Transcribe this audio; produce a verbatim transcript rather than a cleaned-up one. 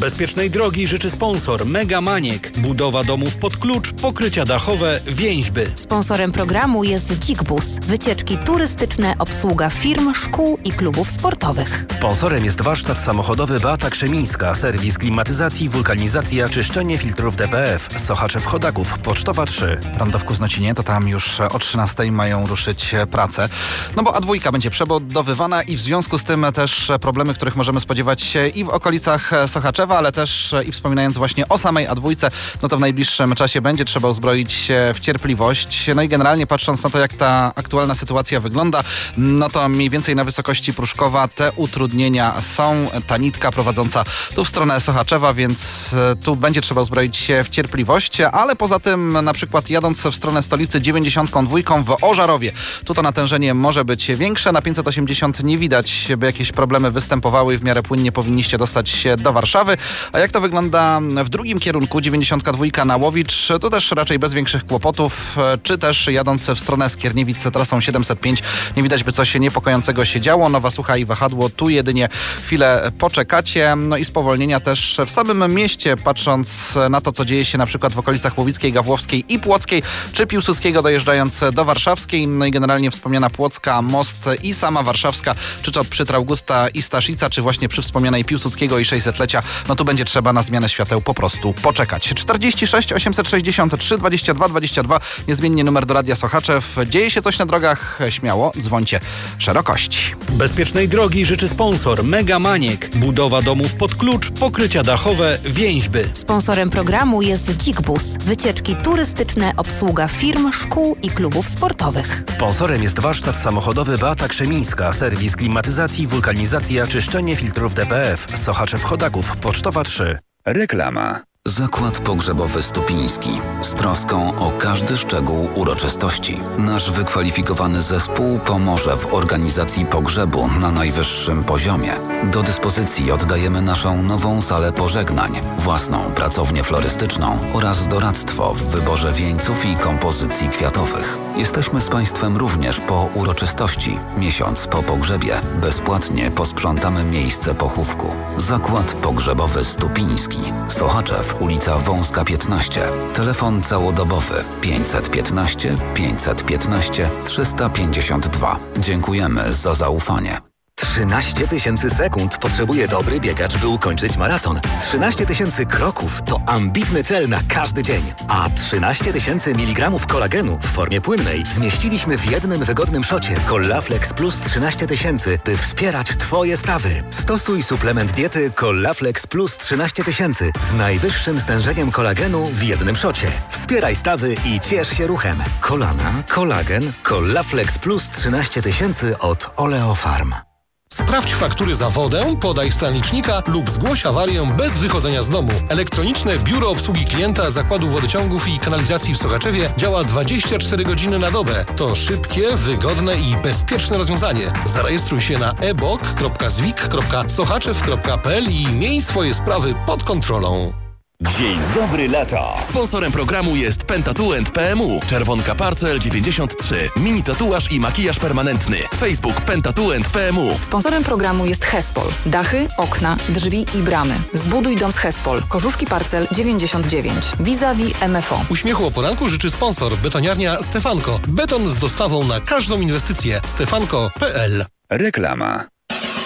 Bezpiecznej drogi życzy sponsor Mega Maniek. Budowa domów pod klucz, pokrycia dachowe, więźby. Sponsorem programu jest Dzik-Bus. Wycieczki turystyczne, obsługa firm, szkół i klubów sportowych. Sponsorem jest warsztat samochodowy Beata Krzemińska. Serwis klimatyzacji, wulkanizacja, czyszczenie filtrów D P F. Sochaczew-Chodaków, Pocztowa trzy. Rondo w Kuznocinie, to tam już o trzynastej mają ruszyć prace. No bo A dwa będzie przebudowywana i w związku z tym też problemy, których możemy spodziewać się i w okolicach Sochaczewa, ale też i wspominając właśnie o samej A dwa, no to w najbliższym czasie będzie trzeba uzbroić się w cierpliwość. No i generalnie patrząc na to, jak ta aktualna sytuacja wygląda, no to mniej więcej na wysokości Pruszkowa te utrudnienia są. Ta nitka prowadząca tu w stronę Sochaczewa, więc tu będzie trzeba uzbroić się w cierpliwość, ale poza tym na przykład jadąc w stronę stolicy dziewięćdziesiątką dwójką w Ożarowie, tu to natężenie może być większe. Na pięćset osiemdziesiąt nie widać, by jakieś problemy występowały i w miarę płynnie powinniście dostać się do Warszawy. A jak to wygląda w drugim kierunku, dziewięćdziesiątka dwójka na Łowicz, to też raczej bez większych kłopotów, czy też jadąc w stronę Skierniewic trasą siedemset pięć, nie widać, by coś niepokojącego się działo. Nowa Sucha i Wahadło, tu jedynie chwilę poczekacie. No i spowolnienia też w samym mieście, patrząc na to, co dzieje się na przykład w okolicach Łowickiej, Gawłowskiej i Płockiej, czy Piłsudskiego dojeżdżając do Warszawskiej. No i generalnie wspomniana Płocka, Most i sama Warszawska, czy to przy Traugusta i Staszica, czy właśnie przy wspomnianej Piłsudskiego i sześćsetlecia, no tu będzie trzeba na zmianę świateł po prostu poczekać. czterdzieści sześć osiemset sześćdziesiąt trzy dwadzieścia dwa dwadzieścia dwa, niezmiennie numer do Radia Sochaczew. Dzieje się coś na drogach? Śmiało, dzwońcie szerokości. Bezpiecznej drogi życzy sponsor Mega Maniek. Budowa domów pod klucz, pokrycia dachowe, więźby. Sponsorem programu jest Dzik-Bus. Wycieczki turystyczne, obsługa firm, szkół i klubów sportowych. Sponsorem jest warsztat samochodowy Beata Krzemińska. Serwis klimatyzacji, wulkanizacja, czyszczenie filtrów D P F. Sochaczew-Chodaków, Pocztowa trzy. Reklama. Zakład Pogrzebowy Stupiński. Z troską o każdy szczegół uroczystości. Nasz wykwalifikowany zespół pomoże w organizacji pogrzebu na najwyższym poziomie. Do dyspozycji oddajemy naszą nową salę pożegnań, własną pracownię florystyczną oraz doradztwo w wyborze wieńców i kompozycji kwiatowych. Jesteśmy z Państwem również po uroczystości. Miesiąc po pogrzebie bezpłatnie posprzątamy miejsce pochówku. Zakład Pogrzebowy Stupiński. Sochaczew, ulica Wąska piętnaście. Telefon całodobowy pięćset piętnaście pięćset piętnaście trzysta pięćdziesiąt dwa. Dziękujemy za zaufanie. trzynaście tysięcy sekund potrzebuje dobry biegacz, by ukończyć maraton. trzynaście tysięcy kroków to ambitny cel na każdy dzień. A trzynaście tysięcy miligramów kolagenu w formie płynnej zmieściliśmy w jednym wygodnym szocie Collaflex Plus trzynaście tysięcy, by wspierać Twoje stawy. Stosuj suplement diety Collaflex Plus trzynaście tysięcy z najwyższym stężeniem kolagenu w jednym szocie. Wspieraj stawy i ciesz się ruchem. Kolana, kolagen, Collaflex Plus trzynaście tysięcy od Oleofarm. Sprawdź faktury za wodę, podaj stan licznika lub zgłoś awarię bez wychodzenia z domu. Elektroniczne Biuro Obsługi Klienta Zakładu Wodociągów i Kanalizacji w Sochaczewie działa dwadzieścia cztery godziny na dobę. To szybkie, wygodne i bezpieczne rozwiązanie. Zarejestruj się na e b o k kropka zwik kropka sochaczew kropka p l i miej swoje sprawy pod kontrolą. Dzień dobry lata. Sponsorem programu jest Pentatu and P M U. Czerwonka Parcel dziewięćdziesiąt trzy. Mini tatuaż i makijaż permanentny. Facebook Pentatu and P M U. Sponsorem programu jest Hespol. Dachy, okna, drzwi i bramy. Zbuduj dom z Hespol. Korzuszki Parcel dziewięćdziesiąt dziewięć. Vis-a-vis M F O. Uśmiechu o poranku życzy sponsor betoniarnia Stefanko. Beton z dostawą na każdą inwestycję. stefanko kropka p l. Reklama.